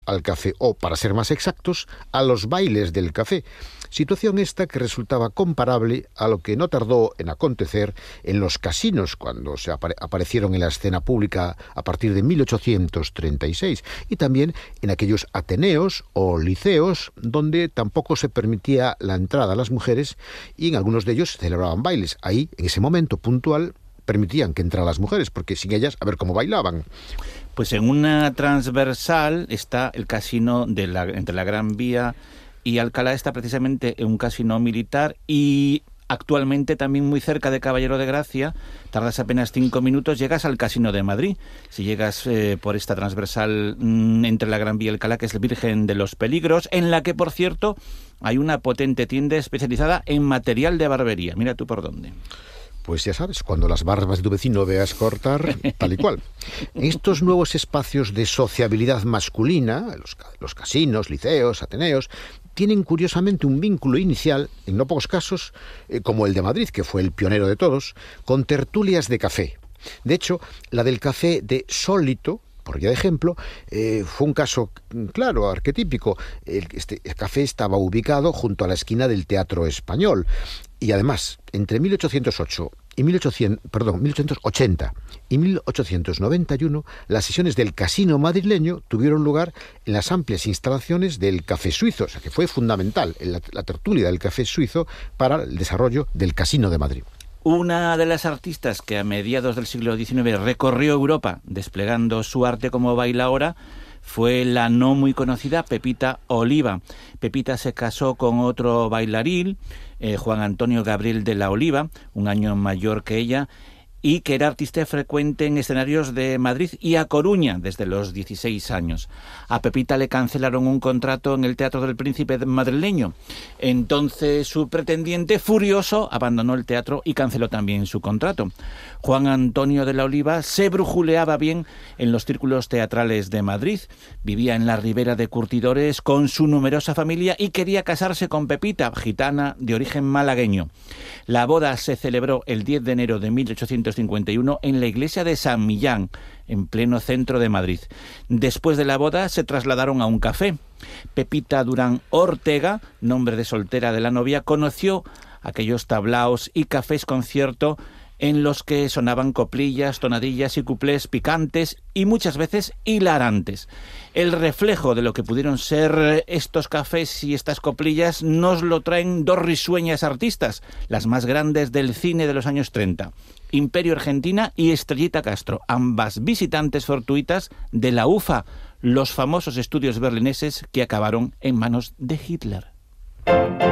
al café o, para ser más exactos, a los bailes del café. Situación esta que resultaba comparable a lo que no tardó en acontecer en los casinos cuando se aparecieron en la escena pública a partir de 1836 y también en aquellos ateneos o liceos donde tampoco se permitía la entrada a las mujeres y en algunos de ellos se celebraban bailes. Ahí, en ese momento puntual, permitían que entraran las mujeres porque sin ellas a ver cómo bailaban. Pues en una transversal está el casino entre la Gran Vía y Alcalá, está precisamente un casino militar, y actualmente también muy cerca de Caballero de Gracia, tardas apenas 5 minutos, llegas al Casino de Madrid. Si llegas por esta transversal entre la Gran Vía y Alcalá, que es el Virgen de los Peligros, en la que, por cierto, hay una potente tienda especializada en material de barbería. Mira tú por dónde. Pues ya sabes, cuando las barbas de tu vecino veas cortar, tal y cual. En estos nuevos espacios de sociabilidad masculina, los casinos, liceos, ateneos, tienen curiosamente un vínculo inicial, en no pocos casos, como el de Madrid, que fue el pionero de todos, con tertulias de café. De hecho, la del café de Sólito, por vía de ejemplo, fue un caso claro, arquetípico. El café estaba ubicado junto a la esquina del Teatro Español. Y además, entre 1880 y 1891, las sesiones del Casino madrileño tuvieron lugar en las amplias instalaciones del Café Suizo, o sea que fue fundamental la tertulia del Café Suizo para el desarrollo del Casino de Madrid. Una de las artistas que a mediados del siglo XIX recorrió Europa desplegando su arte como bailaora fue la no muy conocida Pepita Oliva. Pepita se casó con otro bailarín, Juan Antonio Gabriel de la Oliva, un año mayor que ella, y que era artista frecuente en escenarios de Madrid y A Coruña desde los 16 años. A Pepita le cancelaron un contrato en el Teatro del Príncipe madrileño. Entonces su pretendiente, furioso, abandonó el teatro y canceló también su contrato. Juan Antonio de la Oliva se brujuleaba bien en los círculos teatrales de Madrid. Vivía en la Ribera de Curtidores con su numerosa familia y quería casarse con Pepita, gitana de origen malagueño. La boda se celebró el 10 de enero de 1851 en la iglesia de San Millán, en pleno centro de Madrid. Después de la boda se trasladaron a un café. Pepita Durán Ortega, nombre de soltera de la novia, conoció aquellos tablaos y cafés concierto en los que sonaban coplillas, tonadillas y cuplés picantes y muchas veces hilarantes. El reflejo de lo que pudieron ser estos cafés y estas coplillas nos lo traen dos risueñas artistas, las más grandes del cine de los años 30, Imperio Argentina y Estrellita Castro, ambas visitantes fortuitas de la UFA, los famosos estudios berlineses que acabaron en manos de Hitler.